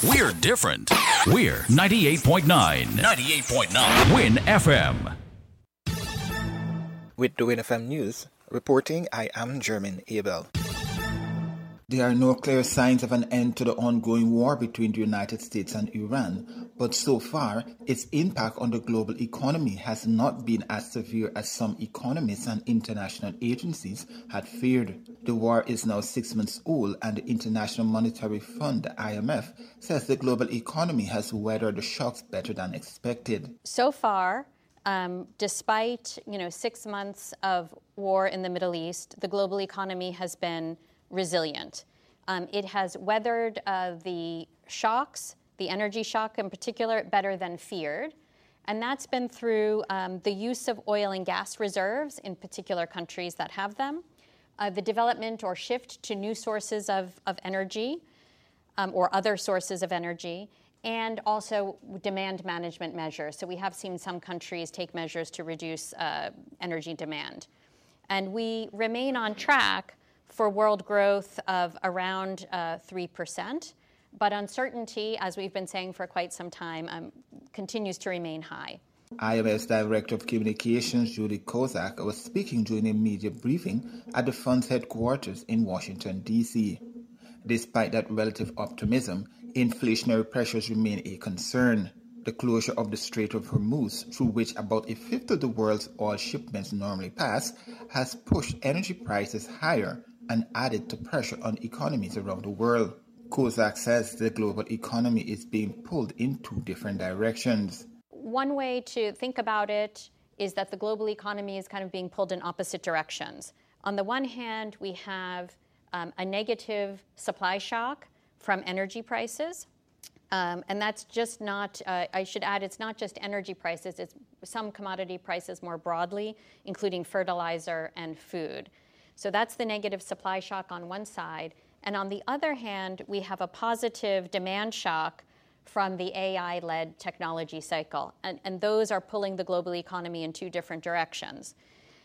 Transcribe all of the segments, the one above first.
We're different. We're 98.9. 98.9. Win FM. With the Win FM News, reporting, I am Jermaine Abel. There are no clear signs of an end to the ongoing war between the United States and Iran, but so far, its impact on the global economy has not been as severe as some economists and international agencies had feared. The war is now 6 months old, and the International Monetary Fund, the IMF, says the global economy has weathered the shocks better than expected. So far, despite 6 months of war in the Middle East, the global economy has been resilient. It has weathered the shocks, the energy shock in particular, better than feared. And that's been through the use of oil and gas reserves in particular countries that have them, the development or shift to new sources of energy or other sources of energy, and also demand management measures. So we have seen some countries take measures to reduce energy demand. And we remain on track for world growth of around 3%, but uncertainty, as we've been saying for quite some time, continues to remain high. IMF's Director of Communications, Julie Kozak, was speaking during a media briefing at the fund's headquarters in Washington, D.C. Despite that relative optimism, inflationary pressures remain a concern. The closure of the Strait of Hormuz, through which about a fifth of the world's oil shipments normally pass, has pushed energy prices higher and added to pressure on economies around the world. Kozak says the global economy is being pulled in two different directions. One way to think about it is that the global economy is kind of being pulled in opposite directions. On the one hand, we have a negative supply shock from energy prices. And that's just not, I should add, it's not just energy prices, it's some commodity prices more broadly, including fertilizer and food. So that's the negative supply shock on one side. And on the other hand, we have a positive demand shock from the AI-led technology cycle. And those are pulling the global economy in two different directions.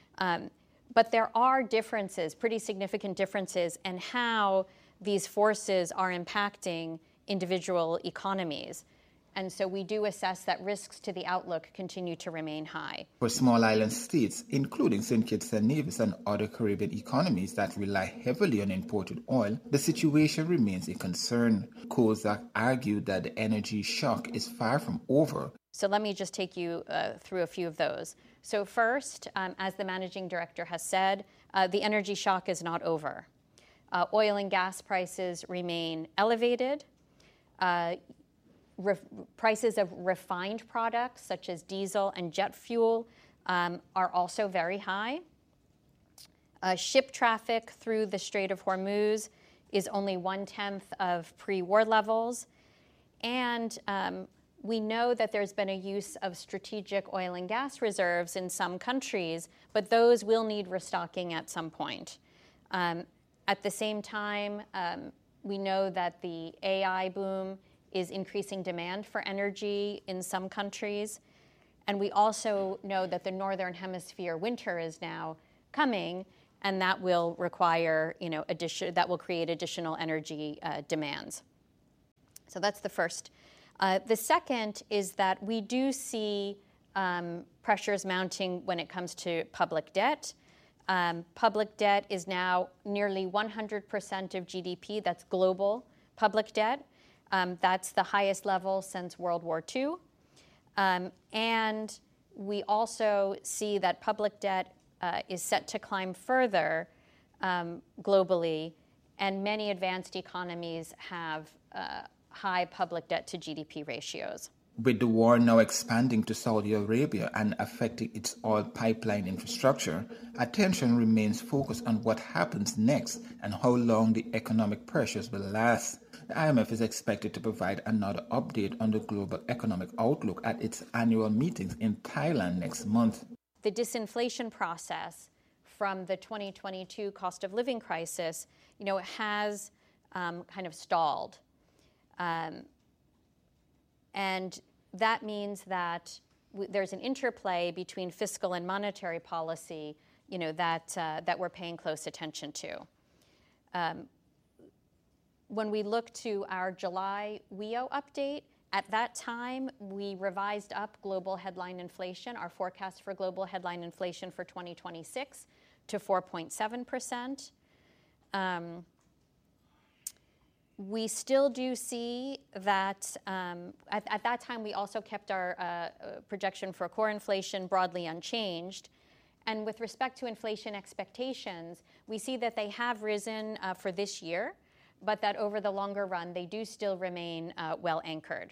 But there are differences, pretty significant differences, in how these forces are impacting individual economies. And so we do assess that risks to the outlook continue to remain high. For small island states, including St. Kitts and Nevis and other Caribbean economies that rely heavily on imported oil, the situation remains a concern. Kozak argued that the energy shock is far from over. So let me just take you through a few of those. So first, as the managing director has said, the energy shock is not over. Oil and gas prices remain elevated. Prices of refined products, such as diesel and jet fuel, are also very high. Ship traffic through the Strait of Hormuz is only 1/10 of pre-war levels. And we know that there's been a use of strategic oil and gas reserves in some countries, but those will need restocking at some point. At the same time, we know that the AI boom is increasing demand for energy in some countries. And we also know that the Northern Hemisphere winter is now coming, and that will require, that will create additional energy demands. So that's the first. The second is that we do see pressures mounting when it comes to public debt. Public debt is now nearly 100% of GDP. That's global public debt. That's the highest level since World War II. And we also see that public debt is set to climb further globally, and many advanced economies have high public debt to GDP ratios. With the war now expanding to Saudi Arabia and affecting its oil pipeline infrastructure, attention remains focused on what happens next and how long the economic pressures will last. The IMF is expected to provide another update on the global economic outlook at its annual meetings in Thailand next month. The disinflation process from the 2022 cost of living crisis, has kind of stalled. And that means that there's an interplay between fiscal and monetary policy, that we're paying close attention to. When we look to our July WEO update, at that time, we revised up global headline inflation, our forecast for global headline inflation for 2026 to 4.7%. We still do see that at that time, we also kept our projection for core inflation broadly unchanged. And with respect to inflation expectations, we see that they have risen for this year, but that over the longer run, they do still remain well anchored.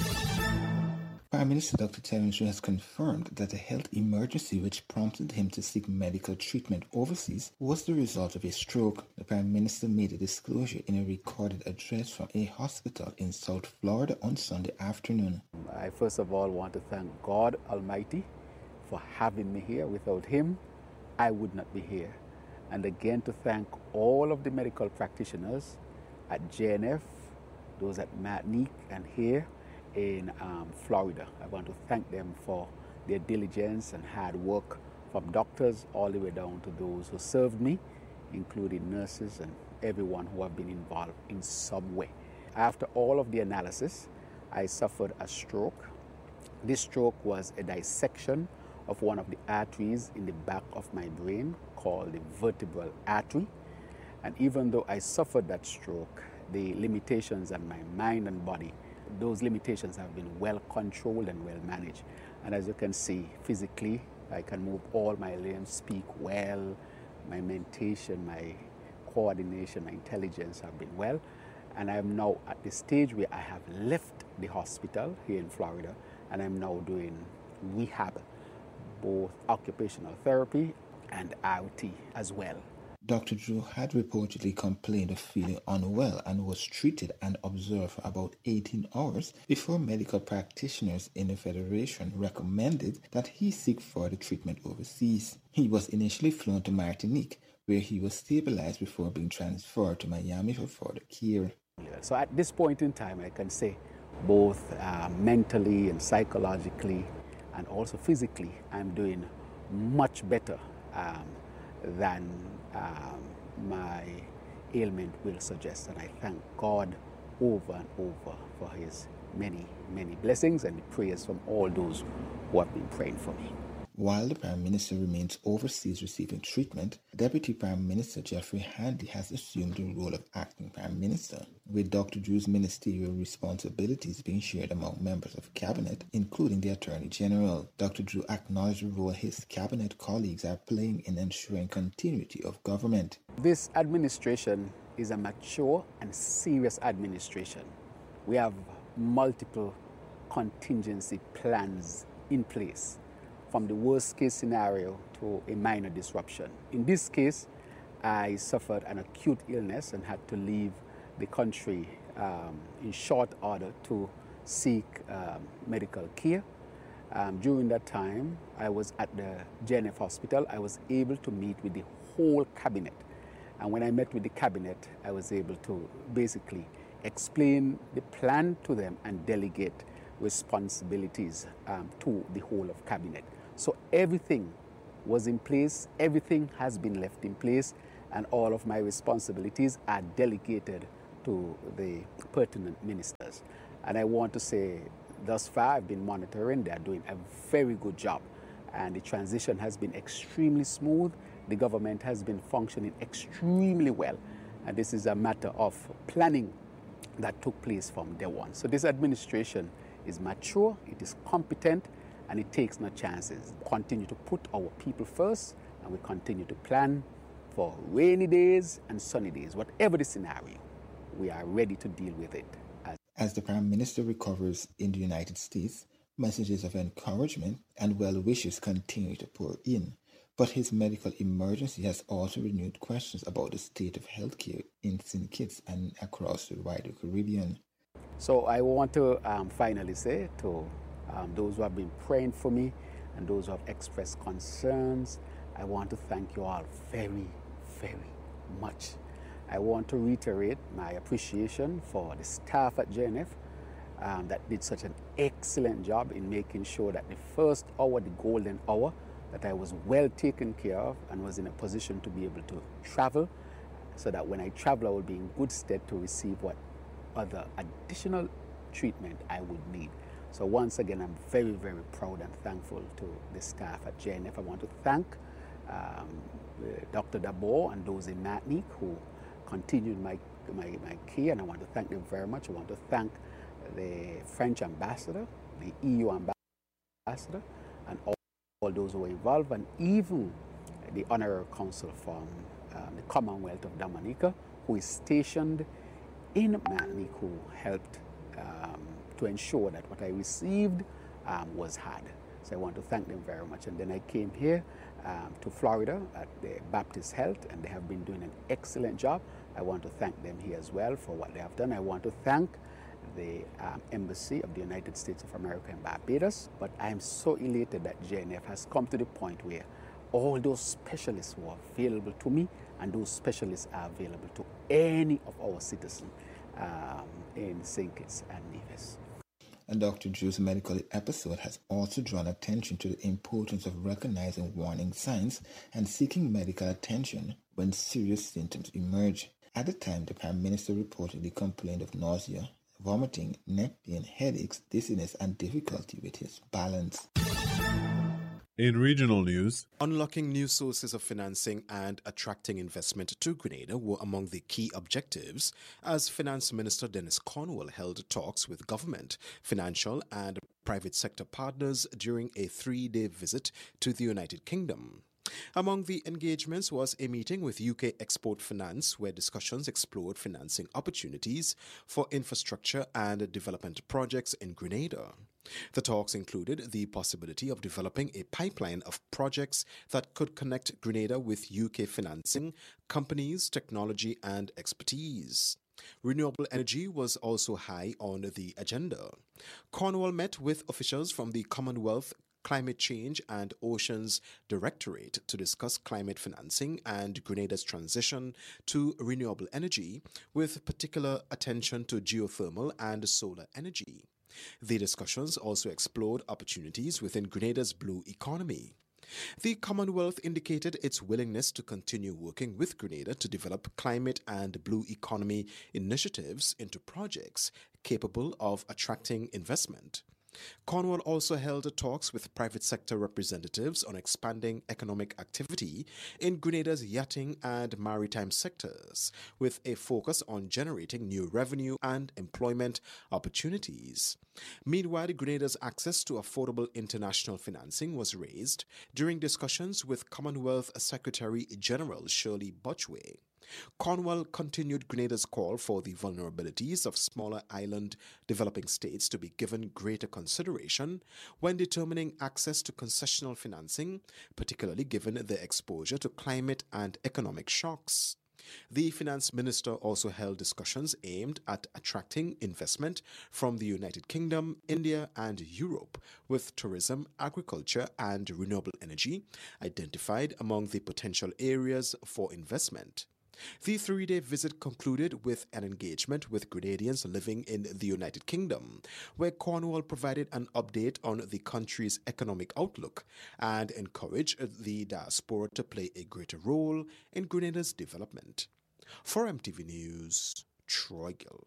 Prime Minister Dr. Terence Chu has confirmed that a health emergency which prompted him to seek medical treatment overseas was the result of a stroke. The Prime Minister made a disclosure in a recorded address from a hospital in South Florida on Sunday afternoon. I first of all want to thank God Almighty for having me here. Without Him, I would not be here. And again to thank all of the medical practitioners at JNF, those at Martinique and here in Florida. I want to thank them for their diligence and hard work, from doctors all the way down to those who served me, including nurses and everyone who have been involved in some way. After all of the analysis, I suffered a stroke. This stroke was a dissection of one of the arteries in the back of my brain called the vertebral artery. And even though I suffered that stroke, the limitations on my mind and body, those limitations have been well controlled and well managed. And as you can see, physically, I can move all my limbs, speak well, my mentation, my coordination, my intelligence have been well. And I am now at the stage where I have left the hospital here in Florida, and I'm now doing rehab, both occupational therapy and RT as well. Dr. Drew had reportedly complained of feeling unwell and was treated and observed for about 18 hours before medical practitioners in the Federation recommended that he seek further treatment overseas. He was initially flown to Martinique, where he was stabilized before being transferred to Miami for further care. So at this point in time, I can say both mentally and psychologically and also physically, I'm doing much better than my ailment will suggest. And I thank God over and over for His many, many blessings and the prayers from all those who have been praying for me. While the Prime Minister remains overseas receiving treatment, Deputy Prime Minister Geoffrey Handy has assumed the role of Acting Prime Minister, with Dr. Drew's ministerial responsibilities being shared among members of Cabinet, including the Attorney General. Dr. Drew acknowledged the role his Cabinet colleagues are playing in ensuring continuity of government. This administration is a mature and serious administration. We have multiple contingency plans in place, from the worst case scenario to a minor disruption. In this case, I suffered an acute illness and had to leave the country in short order to seek medical care. During that time, I was at the JNF hospital. I was able to meet with the whole cabinet. And when I met with the cabinet, I was able to basically explain the plan to them and delegate responsibilities to the whole of cabinet. So everything was in place, everything has been left in place, and all of my responsibilities are delegated to the pertinent ministers. And I want to say, thus far, I've been monitoring, they're doing a very good job. And the transition has been extremely smooth. The government has been functioning extremely well. And this is a matter of planning that took place from day one. So this administration is mature, it is competent, and it takes no chances. We continue to put our people first, and we continue to plan for rainy days and sunny days. Whatever the scenario, we are ready to deal with it. As the Prime Minister recovers in the United States, messages of encouragement and well wishes continue to pour in. But his medical emergency has also renewed questions about the state of healthcare in St. Kitts and across the wider Caribbean. So I want to finally say to those who have been praying for me and those who have expressed concerns, I want to thank you all very, very much. I want to reiterate my appreciation for the staff at JNF that did such an excellent job in making sure that the first hour, the golden hour, that I was well taken care of and was in a position to be able to travel so that when I travel, I will be in good stead to receive what other additional treatment I would need. So once again, I'm very, very proud and thankful to the staff at JNF. I want to thank Dr. Dabor and those in Martinique who continued my care, and I want to thank them very much. I want to thank the French ambassador, the EU ambassador, and all those who were involved, and even the honorary consul from the Commonwealth of Dominica, who is stationed in Martinique, who helped to ensure that what I received was had. So I want to thank them very much. And then I came here to Florida at the Baptist Health, and they have been doing an excellent job. I want to thank them here as well for what they have done. I want to thank the Embassy of the United States of America in Barbados, but I am so elated that JNF has come to the point where all those specialists were available to me, and those specialists are available to any of our citizens in St. Kitts and Nevis. And Dr. Drew's medical episode has also drawn attention to the importance of recognizing warning signs and seeking medical attention when serious symptoms emerge. At the time, the Prime Minister reportedly complained of nausea, vomiting, neck pain, headaches, dizziness, and difficulty with his balance. In regional news, unlocking new sources of financing and attracting investment to Grenada were among the key objectives as Finance Minister Dennis Cornwall held talks with government, financial and private sector partners during a 3-day visit to the United Kingdom. Among the engagements was a meeting with UK Export Finance, where discussions explored financing opportunities for infrastructure and development projects in Grenada. The talks included the possibility of developing a pipeline of projects that could connect Grenada with UK financing, companies, technology, and expertise. Renewable energy was also high on the agenda. Cornwall met with officials from the Commonwealth Climate Change and Oceans Directorate to discuss climate financing and Grenada's transition to renewable energy, with particular attention to geothermal and solar energy. The discussions also explored opportunities within Grenada's blue economy. The Commonwealth indicated its willingness to continue working with Grenada to develop climate and blue economy initiatives into projects capable of attracting investment. Cornwall also held talks with private sector representatives on expanding economic activity in Grenada's yachting and maritime sectors, with a focus on generating new revenue and employment opportunities. Meanwhile, Grenada's access to affordable international financing was raised during discussions with Commonwealth Secretary General Shirley Botchway. Cornwall continued Grenada's call for the vulnerabilities of smaller island developing states to be given greater consideration when determining access to concessional financing, particularly given their exposure to climate and economic shocks. The finance minister also held discussions aimed at attracting investment from the United Kingdom, India, and Europe, with tourism, agriculture, and renewable energy identified among the potential areas for investment. The 3-day visit concluded with an engagement with Grenadians living in the United Kingdom, where Cornwall provided an update on the country's economic outlook and encouraged the diaspora to play a greater role in Grenada's development. For MTV News, Troy Gill.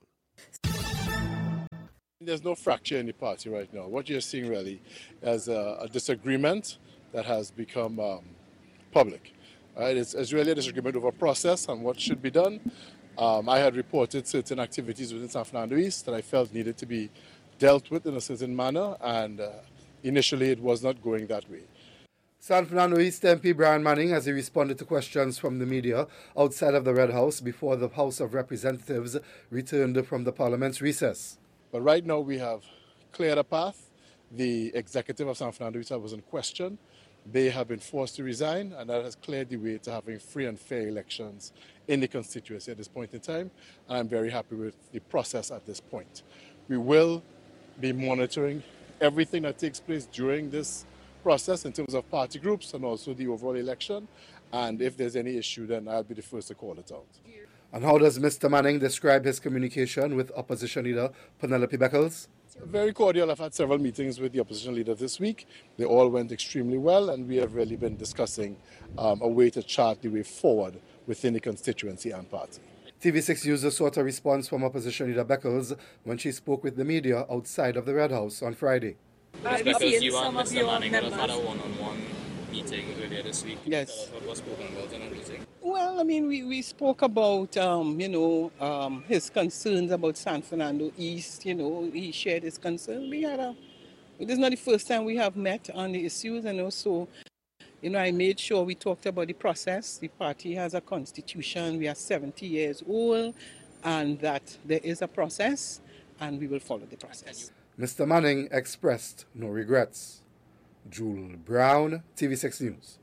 There's no fracture in the party right now. What you're seeing really is a disagreement that has become public. It's really a disagreement over process and what should be done. I had reported certain activities within San Fernando East that I felt needed to be dealt with in a certain manner, and initially it was not going that way. San Fernando East MP Brian Manning, as he responded to questions from the media outside of the Red House before the House of Representatives returned from the Parliament's recess. But right now we have cleared a path. The executive of San Fernando East was in question. They have been forced to resign, and that has cleared the way to having free and fair elections in the constituency at this point in time. And I'm very happy with the process at this point. We will be monitoring everything that takes place during this process in terms of party groups and also the overall election. And if there's any issue, then I'll be the first to call it out. And how does Mr. Manning describe his communication with opposition leader Penelope Beckles? Very cordial. I've had several meetings with the opposition leader this week. They all went extremely well, and we have really been discussing a way to chart the way forward within the constituency and party. TV6 News sought a response from opposition leader Beckles when she spoke with the media outside of the Red House on Friday. Because you and Mr. Manning had a one-on-one meeting earlier this week. Yes. What was spoken about in a meeting? Well, I mean, we spoke about, his concerns about San Fernando East. He shared his concern. It is not the first time we have met on the issues, so, I made sure we talked about the process. The party has a constitution. We are 70 years old, and that there is a process, and we will follow the process. Mr. Manning expressed no regrets. Jewel Brown, TV6 News.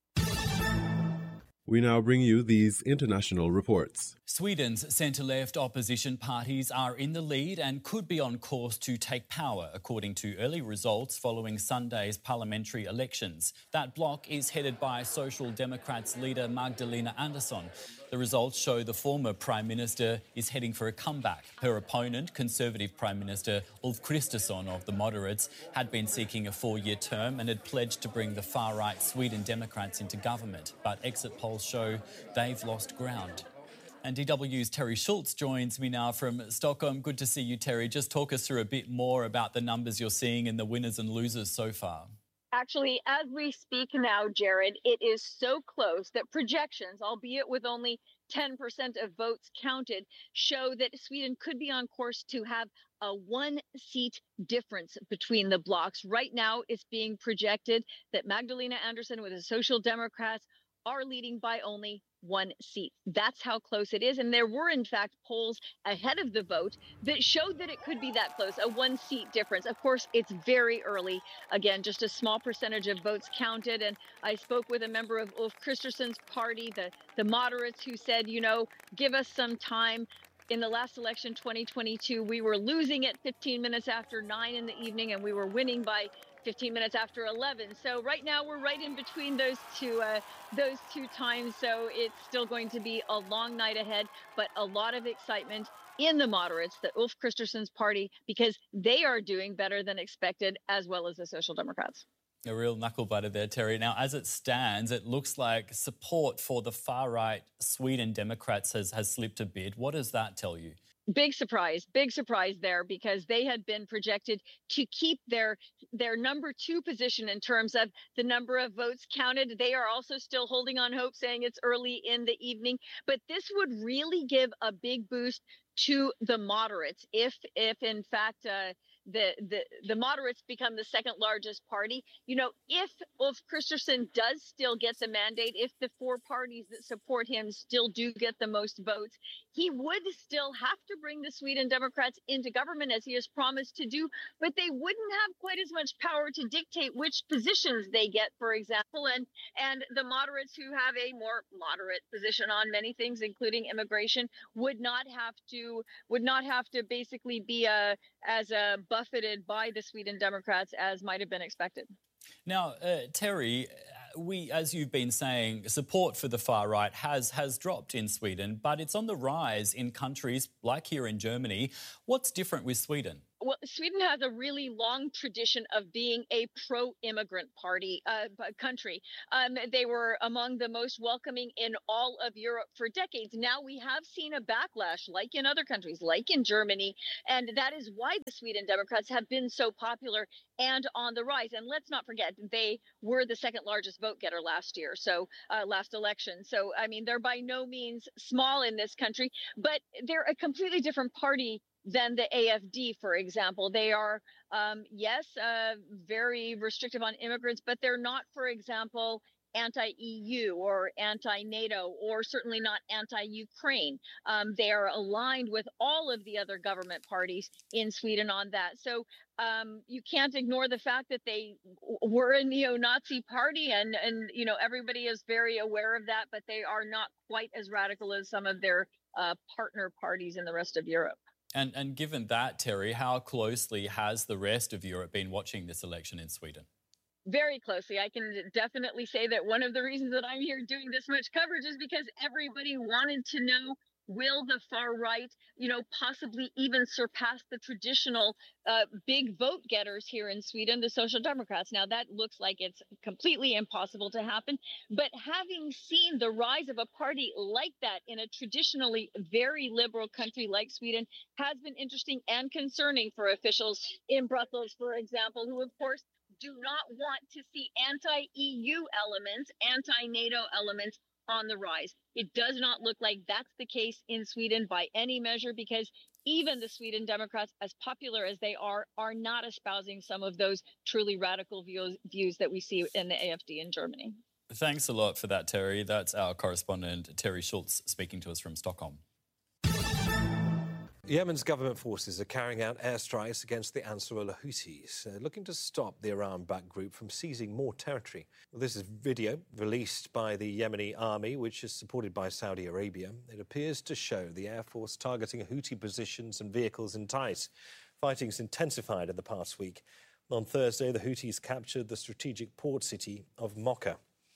We now bring you these international reports. Sweden's centre-left opposition parties are in the lead and could be on course to take power, according to early results following Sunday's parliamentary elections. That bloc is headed by Social Democrats leader Magdalena Andersson. The results show the former Prime Minister is heading for a comeback. Her opponent, Conservative Prime Minister Ulf Kristersson of the Moderates, had been seeking a 4-year term and had pledged to bring the far-right Sweden Democrats into government. But exit polls show they've lost ground. And DW's Terry Schultz joins me now from Stockholm. Good to see you, Terry. Just talk us through a bit more about the numbers you're seeing in the winners and losers so far. Actually, as we speak now, Jared, it is so close that projections, albeit with only 10% of votes counted, show that Sweden could be on course to have a 1-seat difference between the blocs. Right now, it's being projected that Magdalena Andersson with the Social Democrats are leading by only 1 seat. That's how close it is. And there were, in fact, polls ahead of the vote that showed that it could be that close, a 1-seat difference. Of course, it's very early. Again, just a small percentage of votes counted. And I spoke with a member of Ulf Kristersson's party, the moderates, who said, give us some time. In the last election, 2022, we were losing at 15 minutes after 9 in the evening, and we were winning by 15 minutes after 11. So right now we're right in between those two times. So it's still going to be a long night ahead, but a lot of excitement in the moderates, the Ulf Kristersson's party, because they are doing better than expected, as well as the Social Democrats. A real knuckle-biter there, Terry. Now, as it stands, it looks like support for the far-right Sweden Democrats has slipped a bit. What does that tell you? Big surprise there, because they had been projected to keep their number 2 position in terms of the number of votes counted. They are also still holding on hope, saying it's early in the evening. But this would really give a big boost to the moderates if in fact the moderates become the second largest party. If Ulf Kristersson does still get the mandate, if the 4 parties that support him still do get the most votes, he would still have to bring the Sweden Democrats into government, as he has promised to do, but they wouldn't have quite as much power to dictate which positions they get, for example. And the moderates, who have a more moderate position on many things, including immigration, would not have to basically be as buffeted by the Sweden Democrats as might have been expected. Now, Terry, as you've been saying, support for the far right has dropped in Sweden, but it's on the rise in countries like here in Germany. What's different with Sweden? Well, Sweden has a really long tradition of being a pro-immigrant country. They were among the most welcoming in all of Europe for decades. Now we have seen a backlash, like in other countries, like in Germany, and that is why the Sweden Democrats have been so popular and on the rise. And let's not forget, they were the second largest vote getter last year, last election. So, I mean, they're by no means small in this country, but they're a completely different party than the AFD, for example. They are, very restrictive on immigrants, but they're not, for example, anti-EU or anti-NATO, or certainly not anti-Ukraine. They are aligned with all of the other government parties in Sweden on that. So you can't ignore the fact that they were a neo-Nazi party, and everybody is very aware of that, but they are not quite as radical as some of their partner parties in the rest of Europe. And given that, Terry, how closely has the rest of Europe been watching this election in Sweden? Very closely. I can definitely say that one of the reasons that I'm here doing this much coverage is because everybody wanted to know Will the far right, possibly even surpass the traditional big vote getters here in Sweden, the Social Democrats? Now, that looks like it's completely impossible to happen. But having seen the rise of a party like that in a traditionally very liberal country like Sweden has been interesting and concerning for officials in Brussels, for example, who, of course, do not want to see anti-EU elements, anti-NATO elements on the rise. It does not look like that's the case in Sweden by any measure, because even the Sweden Democrats, as popular as they are not espousing some of those truly radical views that we see in the AfD in Germany. Thanks a lot for that, Terry. That's our correspondent, Terry Schultz, speaking to us from Stockholm. Yemen's government forces are carrying out airstrikes against the Ansarullah Houthis, looking to stop the Iran-backed group from seizing more territory. Well, this is video released by the Yemeni army, which is supported by Saudi Arabia. It appears to show the Air Force targeting Houthi positions and vehicles in Taiz. Fighting's intensified in the past week. On Thursday, the Houthis captured the strategic port city of Mocha.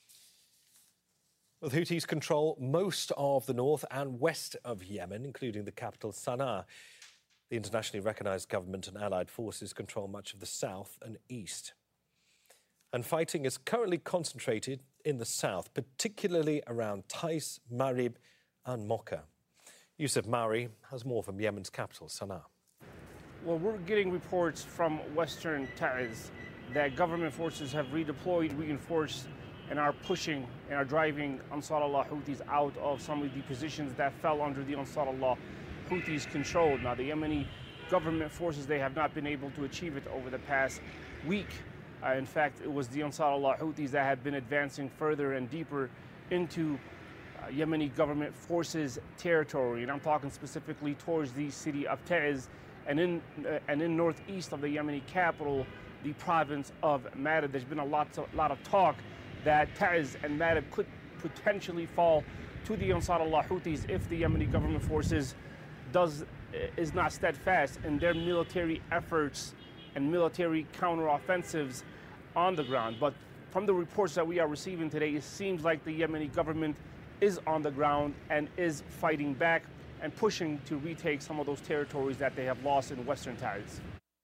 The Houthis control most of the north and west of Yemen, including the capital Sana'a. The internationally recognised government and allied forces control much of the south and east. And fighting is currently concentrated in the south, particularly around Taiz, Marib and Mocha. Yusuf Mauri has more from Yemen's capital, Sana'a. Well, we're getting reports from western Taiz that government forces have redeployed, reinforced, and are pushing and are driving Ansarullah Houthis out of some of the positions that fell under the Ansarullah Houthis' control. Now, the Yemeni government forces, they have not been able to achieve it over the past week. In fact, it was the Ansarullah Houthis that had been advancing further and deeper into Yemeni government forces territory. And I'm talking specifically towards the city of Taiz and in northeast of the Yemeni capital, the province of Marib. There's been a lot of talk that Taiz and Marib could potentially fall to the Ansarullah Houthis if the Yemeni government forces is not steadfast in their military efforts and military counteroffensives on the ground. But from the reports that we are receiving today, it seems like the Yemeni government is on the ground and is fighting back and pushing to retake some of those territories that they have lost in western Taiz.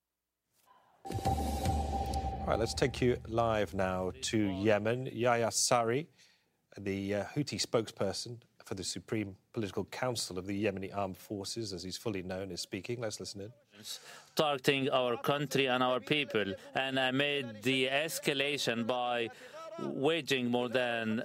All right, let's take you live now to Yemen. Yahya Saree, the Houthi spokesperson for the Supreme Political Council of the Yemeni Armed Forces, as he's fully known, is speaking. Let's listen in. Targeting our country and our people, and amid the escalation by waging more than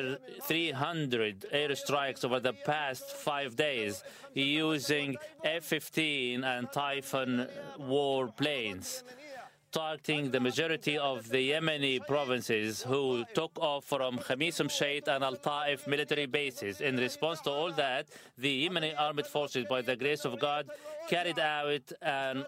300 airstrikes over the past 5 days using F-15 and Typhoon warplanes, targeting the majority of the Yemeni provinces who took off from Khamis Mshait and Al-Ta'if military bases. In response to all that, the Yemeni armed forces, by the grace of God, carried out an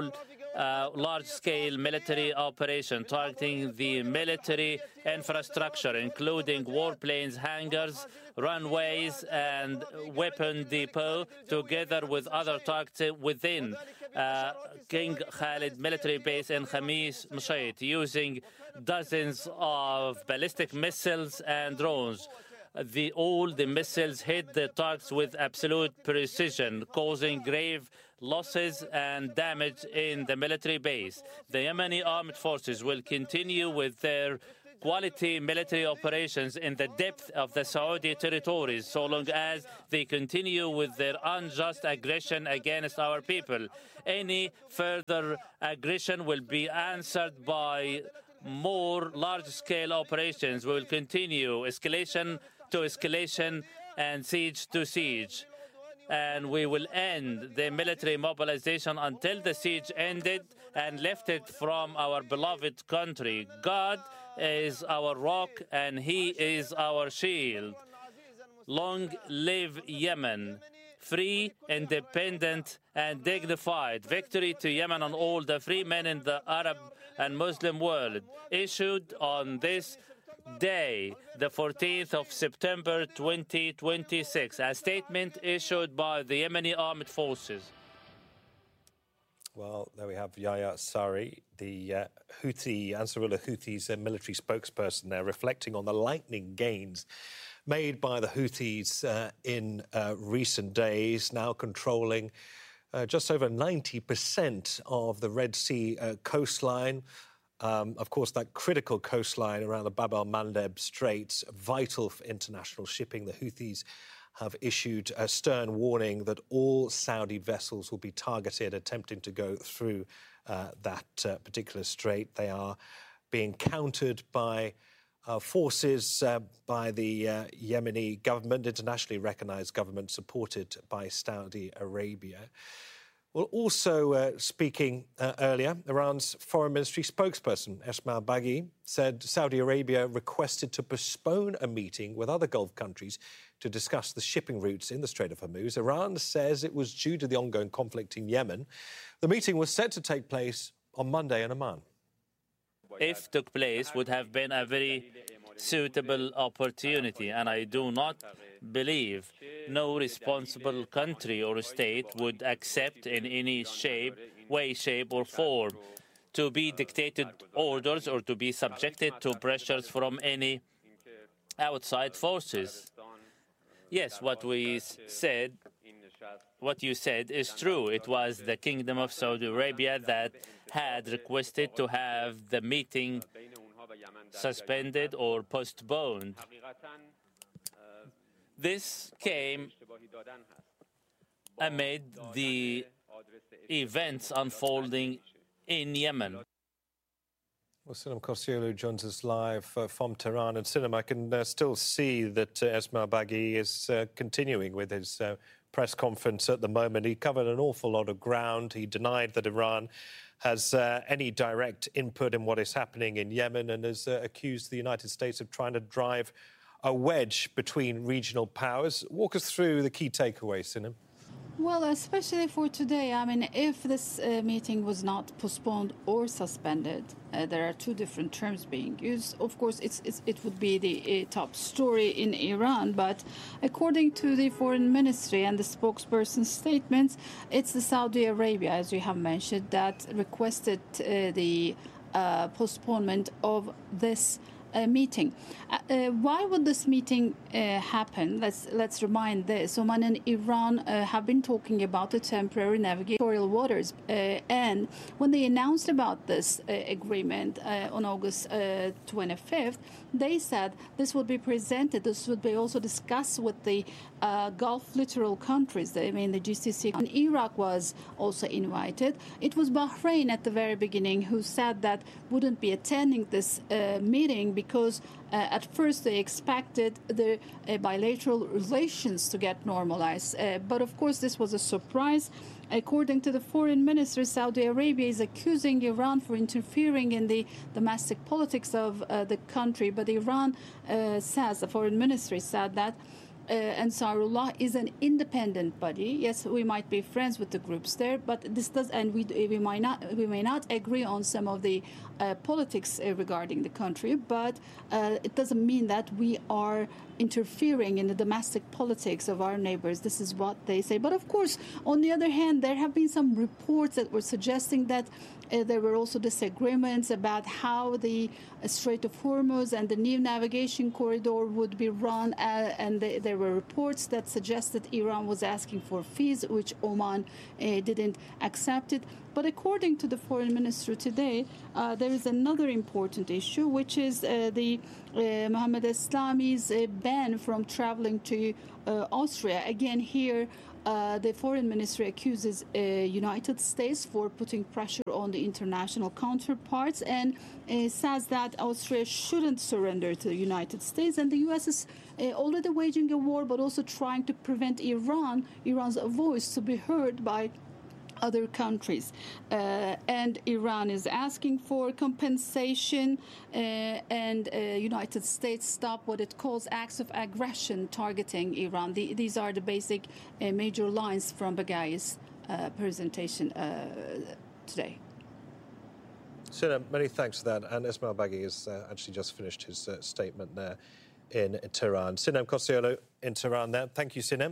large-scale military operation targeting the military infrastructure, including warplanes, hangars, runways, and weapon depot, together with other targets within King Khalid military base in Khamis Mshait, using dozens of ballistic missiles and drones. All the missiles hit the targets with absolute precision, causing grave losses and damage in the military base. The Yemeni armed forces will continue with their quality military operations in the depth of the Saudi territories so long as they continue with their unjust aggression against our people. Any further aggression will be answered by more large-scale operations. We will continue escalation to escalation and siege to siege. And we will end the military mobilization until the siege ended and lifted from our beloved country. God is our rock and He is our shield. Long live Yemen, free, independent, and dignified. Victory to Yemen and all the free men in the Arab and Muslim world. Issued on this day, the 14th of September 2026, a statement issued by the Yemeni armed forces. Well, there we have Yahya Saree, the Ansarullah Houthis military spokesperson there, reflecting on the lightning gains made by the Houthis in recent days, now controlling just over 90% of the Red Sea coastline. Of course, that critical coastline around the Bab el-Mandeb Straits, vital for international shipping. The Houthis have issued a stern warning that all Saudi vessels will be targeted attempting to go through that particular strait. They are being countered by forces by the Yemeni government, internationally recognized government supported by Saudi Arabia. Well, also speaking earlier, Iran's foreign ministry spokesperson, Esmail Baghi, said Saudi Arabia requested to postpone a meeting with other Gulf countries to discuss the shipping routes in the Strait of Hormuz. Iran says it was due to the ongoing conflict in Yemen. The meeting was set to take place on Monday in Amman. If took place, would have been a very suitable opportunity, and I do not believe no responsible country or state would accept in any way, shape or form to be dictated orders or to be subjected to pressures from any outside forces. Yes, what you said is true. It was the Kingdom of Saudi Arabia that had requested to have the meeting suspended or postponed. This came amid the events unfolding in Yemen. Well, Sinem Kosiolu joins us live from Tehran. And Sinem, I can still see that Esmail Baghi is continuing with his press conference at the moment. He covered an awful lot of ground. He denied that Iran has any direct input in what is happening in Yemen and has accused the United States of trying to drive a wedge between regional powers. Walk us through the key takeaways, Sinem. Well, especially for today, I mean, if this meeting was not postponed or suspended, there are two different terms being used. Of course, it would be the top story in Iran, but according to the foreign ministry and the spokesperson's statements, it's the Saudi Arabia, as you have mentioned, that requested the postponement of this meeting. Why would this meeting happen? Let's remind this. Oman and Iran have been talking about the temporary navigatorial waters, and when they announced about this agreement on August 25th, they said this would be presented. This would be also discussed with the Gulf littoral countries. I mean, the GCC. And Iraq was also invited. It was Bahrain at the very beginning who said that wouldn't be attending this meeting because at first they expected the bilateral relations to get normalized. But of course, this was a surprise. According to the foreign ministry, Saudi Arabia is accusing Iran for interfering in the domestic politics of the country. But Iran says, the foreign ministry said that Ansarullah is an independent body. Yes, we might be friends with the groups there, but this does, and we may not agree on some of the politics regarding the country, but it doesn't mean that we are interfering in the domestic politics of our neighbors. This is what they say. But of course, on the other hand, there have been some reports that were suggesting that there were also disagreements about how the Strait of Hormuz and the new navigation corridor would be run, and there were reports that suggested Iran was asking for fees, which Oman didn't accept it. But according to the foreign minister today, there is another important issue, which is the Mohammed Eslami's ban from traveling to Austria. Again, here, the foreign ministry accuses United States for putting pressure on the international counterparts and says that Austria shouldn't surrender to the United States. And the U.S. is already waging a war, but also trying to prevent Iran's voice to be heard by other countries. And Iran is asking for compensation and United States stop what it calls acts of aggression targeting Iran. These are the basic major lines from Baghi's presentation today. Sinem, many thanks for that. And Esmail Baghi has actually just finished his statement there in Tehran. Sinem Kosiolu in Tehran there. Thank you, Sinem.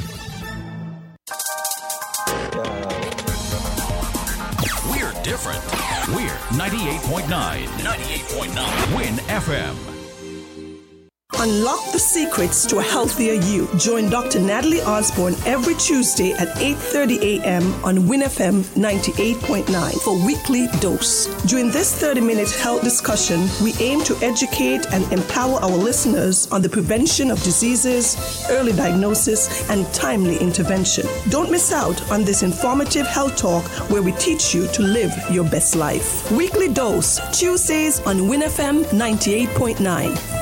We're different. We're 98.9. 98.9. Win FM. On Unlock the secrets to a healthier you. Join Dr. Natalie Osborne every Tuesday at 8:30 a.m. on Win FM 98.9 for Weekly Dose. During this 30-minute health discussion, we aim to educate and empower our listeners on the prevention of diseases, early diagnosis, and timely intervention. Don't miss out on this informative health talk where we teach you to live your best life. Weekly Dose, Tuesdays on Win FM 98.9.